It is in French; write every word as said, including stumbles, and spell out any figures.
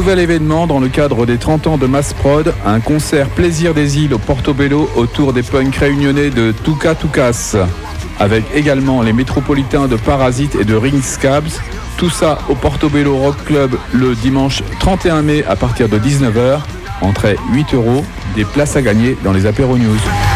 nouvel événement dans le cadre des trente ans de Mass Prod, un concert Plaisir des îles au Portobello autour des punks réunionnais de Touka Toukas, avec également les métropolitains de Parasite et de Ring Scabs. Tout ça au Portobello Rock Club le dimanche trente et un mai à partir de dix-neuf heures. Entrée huit euros, des places à gagner dans les apéros news.